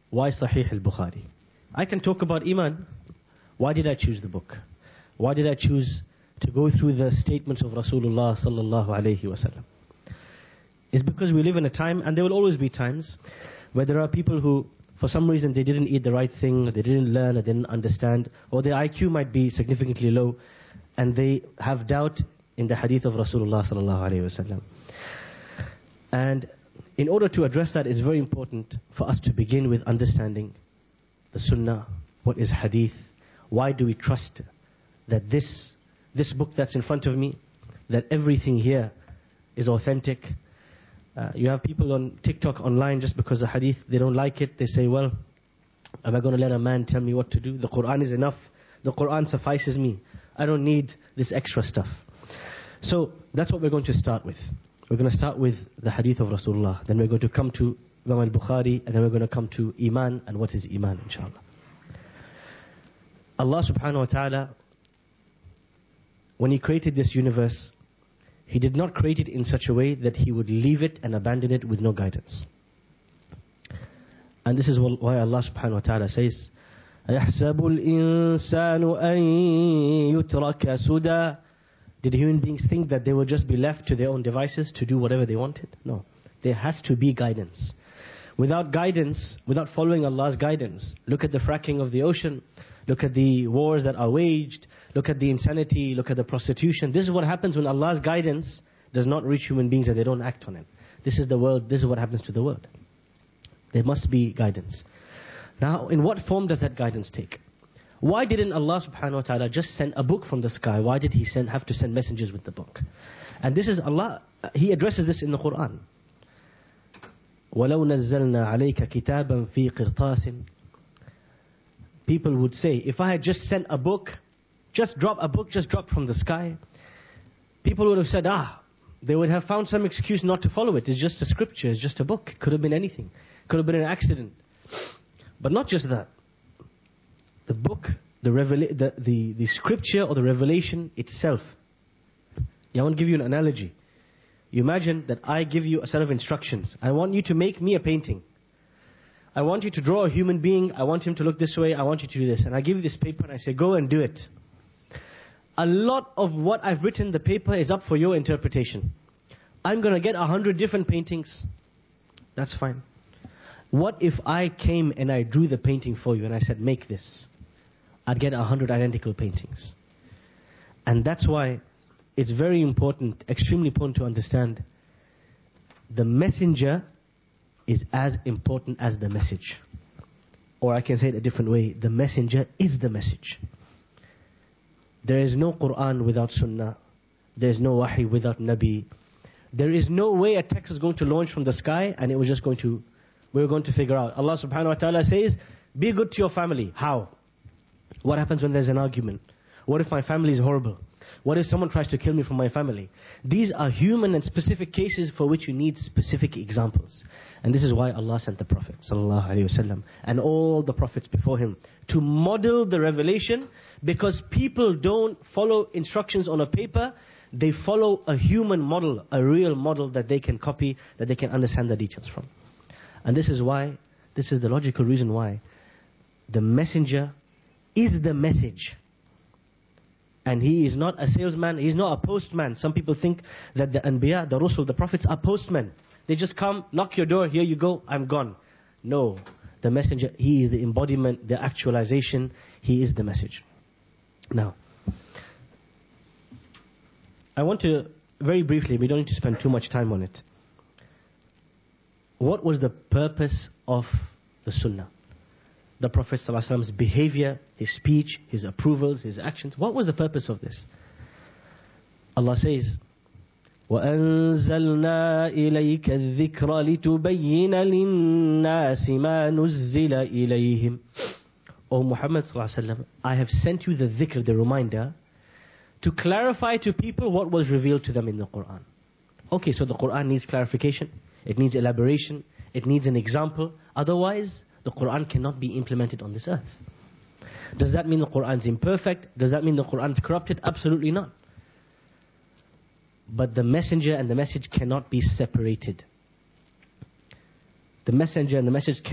Why Sahih al-Bukhari? I can talk about Iman. Why did I choose the book? Why did I choose to go through the statements of Rasulullah sallallahu alayhi wasallam? It's because we live in a time, and there will always be times, where there are people who, for some reason, they didn't eat the right thing, or they didn't learn, or they didn't understand, or their IQ might be significantly low, and they have doubt in the hadith of Rasulullah sallallahu alayhi wasallam. And in order to address that, it's very important for us to begin with understanding the sunnah, what is hadith, why do we trust that this book that's in front of me, that everything here is authentic. You have people on TikTok online, just because the hadith, they don't like it, they say, well, am I going to let a man tell me what to do? The Quran is enough. The Quran suffices me. I don't need this extra stuff. So that's what we're going to start with. We're going to start with the hadith of Rasulullah. Then we're going to come to Imam al-Bukhari, and then we're going to come to Iman, and what is Iman, inshallah. Allah subhanahu wa ta'ala, when He created this universe, He did not create it in such a way that He would leave it and abandon it with no guidance. And this is why Allah subhanahu wa ta'ala says, أَيَحْسَبُ الْإِنسَانُ أَن يُتْرَكَ سُدًى. Did human beings think that they would just be left to their own devices to do whatever they wanted? No. There has to be guidance. Without guidance, without following Allah's guidance, look at the fracking of the ocean, look at the wars that are waged, look at the insanity, look at the prostitution. This is what happens when Allah's guidance does not reach human beings and they don't act on it. This is the world, this is what happens to the world. There must be guidance. Now, in what form does that guidance take? Why didn't Allah subhanahu wa ta'ala just send a book from the sky? Why did He have to send messengers with the book? And this is Allah, He addresses this in the Quran. وَلَوْ نَزَّلْنَا عَلَيْكَ كِتَابًا فِي قِرْطَاسٍ. People would say, if I had just sent a book, just dropped from the sky, people would have said, they would have found some excuse not to follow it. It's just a scripture, it's just a book. It could have been anything. It could have been an accident. But not just that. The book, the scripture or the revelation itself. I want to give you an analogy. You imagine that I give you a set of instructions. I want you to make me a painting. I want you to draw a human being. I want him to look this way. I want you to do this. And I give you this paper and I say, go and do it. A lot of what I've written in the paper is up for your interpretation. I'm going to get 100 different paintings. That's fine. What if I came and I drew the painting for you and I said, make this? I'd get 100 identical paintings. And that's why it's very important, extremely important to understand the messenger is as important as the message. Or I can say it a different way, the messenger is the message. There is no Quran without Sunnah. There is no Wahi without Nabi. There is no way a text is going to launch from the sky and it was just we're going to figure out. Allah subhanahu wa ta'ala says, be good to your family. How? What happens when there's an argument? What if my family is horrible? What if someone tries to kill me from my family? These are human and specific cases for which you need specific examples. And this is why Allah sent the Prophet ﷺ and all the prophets before him to model the revelation, because people don't follow instructions on a paper. They follow a human model, a real model that they can copy, that they can understand the details from. And this is the logical reason why the messenger is the message. And he is not a salesman, he is not a postman. Some people think that the Anbiya, the Rusul, the Prophets are postmen. They just come, knock your door, here you go, I'm gone. No, the messenger, he is the embodiment, the actualization, he is the message. Now, I want to, very briefly, we don't need to spend too much time on it. What was the purpose of the Sunnah? The Prophet ﷺ's behavior, his speech, his approvals, his actions. What was the purpose of this? Allah says, وَأَنزَلْنَا إِلَيْكَ الذِّكْرَ لِتُبَيِّنَ لِلنَّاسِ مَا نُزِّلَ إِلَيْهِمْ. O Muhammad ﷺ, I have sent you the dhikr, the reminder, to clarify to people what was revealed to them in the Quran. Okay, so the Quran needs clarification, it needs elaboration, it needs an example. Otherwise, the Quran cannot be implemented on this earth. Does that mean the Quran is imperfect? Does that mean the Quran is corrupted? Absolutely not. But the messenger and the message cannot be separated. The messenger and the message